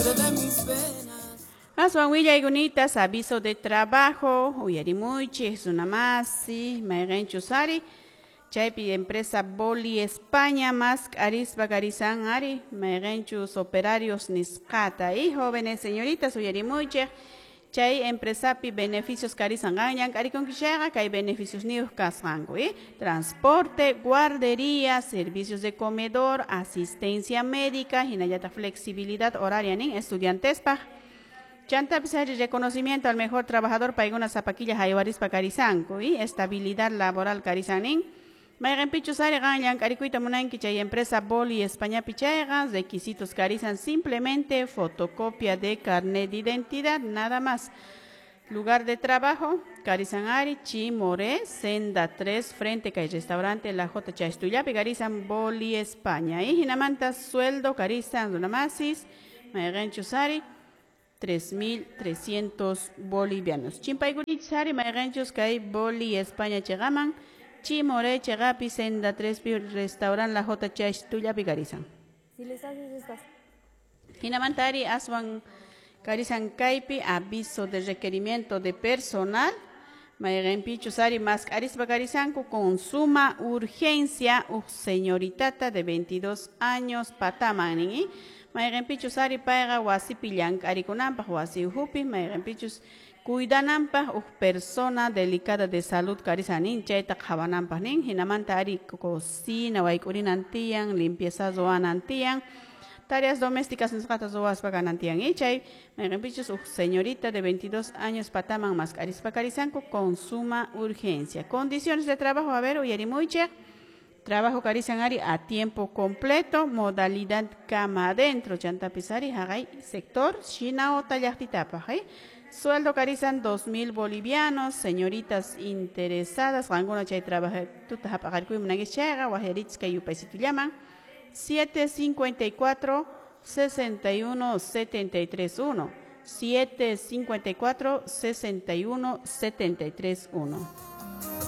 de mis venas. Aswan Villa y Gunitas, aviso de trabajo, Uyarimuchi, Sunamasi, Mairenchusari, Chaipi empresa Boli España, más Arisba Garizán Ari, Mairenchus operarios Niscata y jóvenes señoritas Uyarimuchi, Chay empresapi beneficios Garizán Gañan, Aricon Quixera, que hay beneficios Nius Casrango, transporte, guardería, servicios de comedor, asistencia médica, Hinayata flexibilidad horaria en estudiantes pa. Chanta pisari reconocimiento al mejor trabajador para una zapaquilla haywaris para Carizanco y estabilidad laboral Carizanin. Mayren pichusari ganyan caricuita munain que empresa Boli España pichaigas, requisitos Carizan simplemente fotocopia de carnet de identidad, nada más. Lugar de trabajo, Carizanari, Chimore, Senda 3, frente al restaurante La J. Chastuyapi, Carizan Boli España. Y Hinamanta, sueldo Carizan Dunamasis, Mayren chusari. 3.300 bolivianos. Chimpaigurit sari maiganchos kai boli España chegaman. Chimore chegapi senda 3 restaurant La J. Tuya pigarizan. Si les haces estas. Hinamantari aswan carizan kaipi aviso de requerimiento de personal. Maiganpichu sari más caris bagarizanco con suma urgencia señoritata de 22 años patamani. Mayrenpichus ari paiga wasi pillank arikunampa wasi uhupi mayrenpichus cuidanampa persona delicada de salud carizanin chaita jabanampa nin hinamanta ari cocina waikurinantian limpieza zoanantian tareas domésticas nisqata zoas paganantian chay mayrenpichus señorita de 22 años pataman más carispa carizanco con suma urgencia. Condiciones de trabajo a ver uyarimuiche. Trabajo Carizanari a tiempo completo, modalidad cama adentro, Chantapisari, Hagay, sector, Shinao Tallachtitapa, sueldo Carizan 2.000 bolivianos, señoritas interesadas, alguna chay trabaja, Tutajapagarcuim Nagichaga, Wajeritska y Upaisitu llaman, 754 61 73 1, 754 61 73 1.